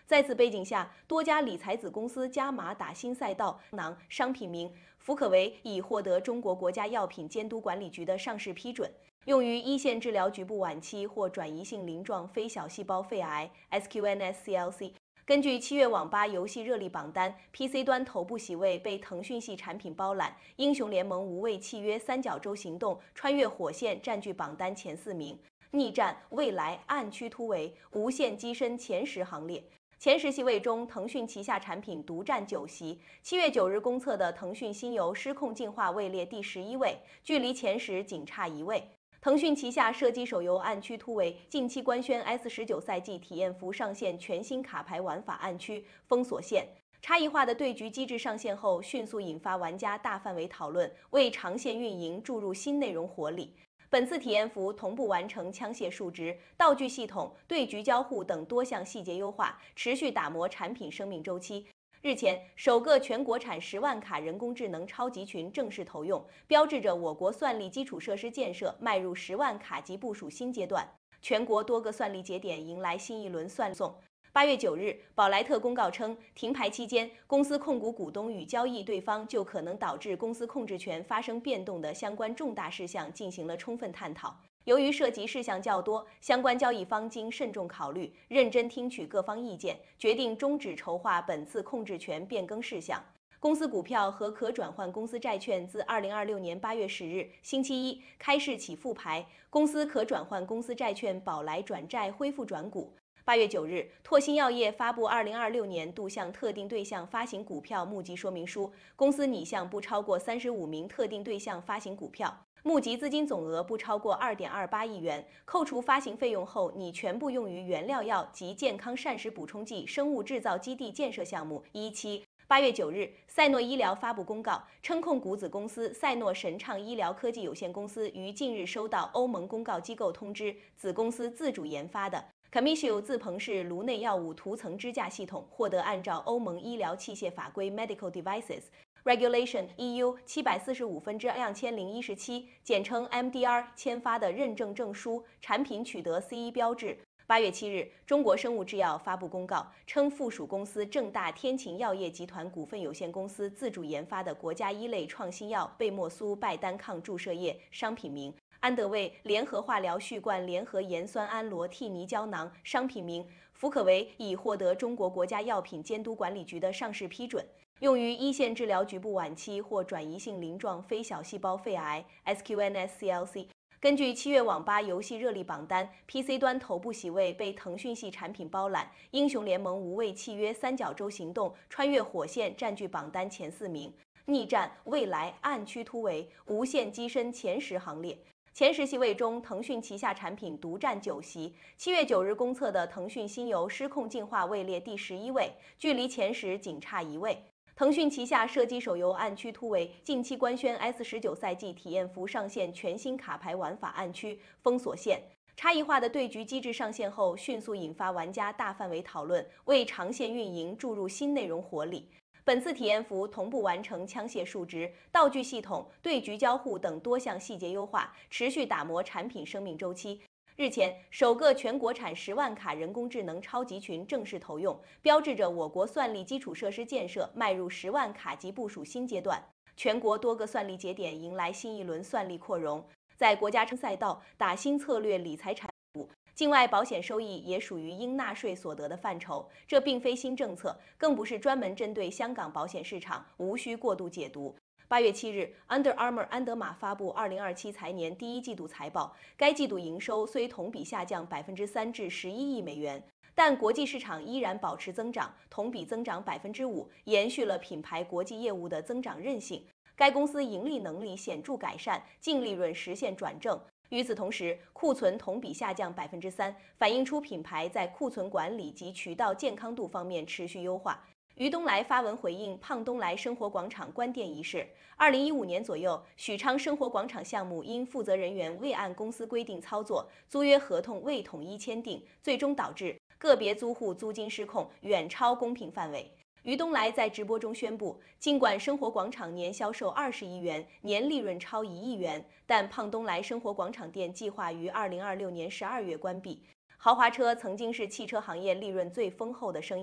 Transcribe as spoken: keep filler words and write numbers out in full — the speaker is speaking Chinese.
在此背景下，多家理财子公司加码打新赛道，囊商品名福可维已获得中国国家药品监督管理局的上市批准，用于一线治疗局部晚期或转移性鳞状非小细胞肺癌 （S Q N S C L C）。根据七月网吧游戏热力榜单 ，P C 端头部席位被腾讯系产品包揽，《英雄联盟：无畏契约》三角洲行动、穿越火线占据榜单前四名。逆战、未来、暗区突围、无限跻身前十行列。前十席位中，腾讯旗下产品独占九席。七月九日公测的腾讯新游《失控进化》位列第十一位，距离前十仅差一位。腾讯旗下射击手游《暗区突围》近期官宣 S 十九 赛季体验服上线全新卡牌玩法暗区封锁线。差异化的对局机制上线后，迅速引发玩家大范围讨论，为长线运营注入新内容活力。本次体验服同步完成枪械数值、道具系统、对局交互等多项细节优化，持续打磨产品生命周期。日前，首个全国产十万卡人工智能超级群正式投用，标志着我国算力基础设施建设迈入十万卡级部署新阶段。全国多个算力节点迎来新一轮算送。八月九日，宝莱特公告称，停牌期间，公司控股股东与交易对方就可能导致公司控制权发生变动的相关重大事项进行了充分探讨。由于涉及事项较多，相关交易方经慎重考虑，认真听取各方意见，决定终止筹划本次控制权变更事项。公司股票和可转换公司债券自二零二六年八月十日星期一开市起复牌，公司可转换公司债券宝来转债恢复转股。八月九日，拓新药业发布二零二六年度向特定对象发行股票募集说明书，公司拟向不超过三十五名特定对象发行股票，募集资金总额不超过二点二八亿元，扣除发行费用后，拟全部用于原料药及健康膳食补充剂生物制造基地建设项目。一期八月九日，赛诺医疗发布公告，称控股子公司赛诺神畅医疗科技有限公司于近日收到欧盟公告机构通知，子公司自主研发的Comisio 自鹏式颅内药物涂层支架系统获得按照欧盟医疗器械法规 Medical Devices Regulation E U 七百四十五分之两千零一十七，简称 M D R 签发的认证证书，产品取得 C E 标志。八月七日，中国生物制药发布公告，称附属公司正大天晴药业集团股份有限公司自主研发的国家一类创新药贝莫苏拜单抗注射液商品名安德卫联合化疗续冠联合盐酸氨罗替尼胶囊商品名福可维已获得中国国家药品监督管理局的上市批准，用于一线治疗局部晚期或转移性鳞状非小细胞肺癌 （S Q N S C L C）。根据七月网吧游戏热力榜单 ，P C 端头部席位被腾讯系产品包揽，《英雄联盟：无畏契约》三角洲行动、穿越火线占据榜单前四名。逆战、未来、暗区突围、无限跻身前十行列。前十席位中，腾讯旗下产品独占九席。七月九日公测的腾讯新游《失控进化》位列第十一位，距离前十仅差一位。腾讯旗下射击手游《暗区突围》近期官宣 S 十九 赛季体验服上线全新卡牌玩法暗区封锁线。差异化的对局机制上线后，迅速引发玩家大范围讨论，为长线运营注入新内容活力。本次体验服同步完成枪械数值、道具系统、对局交互等多项细节优化，持续打磨产品生命周期。日前，首个全国产十万卡人工智能超级群正式投用，标志着我国算力基础设施建设迈入十万卡级部署新阶段。全国多个算力节点迎来新一轮算力扩容，在国家赛道打新策略理财产品。境外保险收益也属于应纳税所得的范畴，这并非新政策，更不是专门针对香港保险市场，无需过度解读。八月七日 ，Under Armour 安德玛发布二零二七财年第一季度财报，该季度营收虽同比下降百分之三至十一亿美元，但国际市场依然保持增长，同比增长百分之五，延续了品牌国际业务的增长韧性。该公司盈利能力显著改善，净利润实现转正。与此同时，库存同比下降百分之三，反映出品牌在库存管理及渠道健康度方面持续优化。于东来发文回应胖东来生活广场关店一事。二零一五年左右，许昌生活广场项目因负责人员未按公司规定操作，租约合同未统一签订，最终导致个别租户租金失控，远超公平范围。于东来在直播中宣布，尽管生活广场年销售二十亿元，年利润超一亿元，但胖东来生活广场店计划于二零二六年十二月关闭。豪华车曾经是汽车行业利润最丰厚的生意。